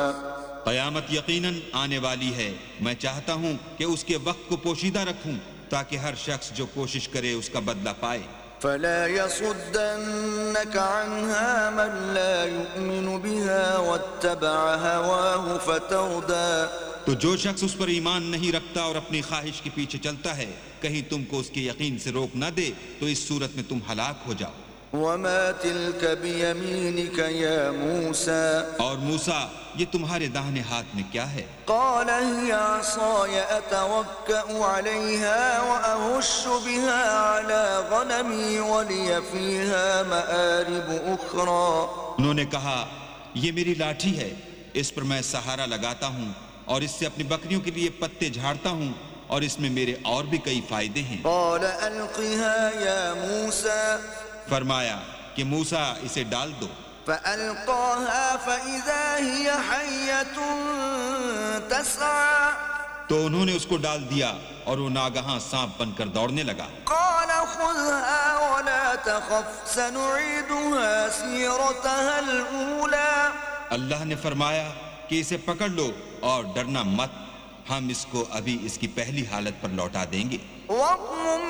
قیامت یقیناً آنے والی ہے، میں چاہتا ہوں کہ اس کے وقت کو پوشیدہ رکھوں تاکہ ہر شخص جو کوشش کرے اس کا بدلہ پائے۔ فلا يصدنك عنها من لا يؤمن بها واتبع هواه فتردى تو جو شخص اس پر ایمان نہیں رکھتا اور اپنی خواہش کے پیچھے چلتا ہے، کہیں تم کو اس کے یقین سے روک نہ دے تو اس صورت میں تم ہلاک ہو جاؤ۔ وما تلك بيمينك يا موسى اور موسیٰ، یہ تمہارے داہنے ہاتھ میں کیا ہے؟ قال هي عصاي أتوكأ عليها وأهش بها على غنمي ولي فيها مآرب أخرى انہوں نے کہا، یہ میری لاٹھی ہے، اس پر میں سہارا لگاتا ہوں اور اس سے اپنی بکریوں کے لیے پتے جھاڑتا ہوں اور اس میں میرے اور بھی کئی فائدے ہیں۔ قال ألقها يا موسى فرمایا کہ موسیٰ اسے ڈال دو۔ فألقاها فإذا هي حية تسعى تو انہوں نے اس کو ڈال دیا اور وہ ناگہاں سانپ بن کر دوڑنے لگا۔ قال خذها ولا تخف سنعيدها سيرتها الأولى اللہ نے فرمایا کہ اسے پکڑ لو اور ڈرنا مت، ہم اس کو ابھی اس کی پہلی حالت پر لوٹا دیں گے۔ واضمم